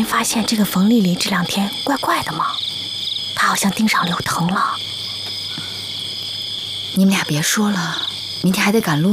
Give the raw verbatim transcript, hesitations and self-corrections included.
发现这个冯丽丽这两天怪怪的吗？她好像盯上刘腾了。 你们俩别说了，明天还得赶路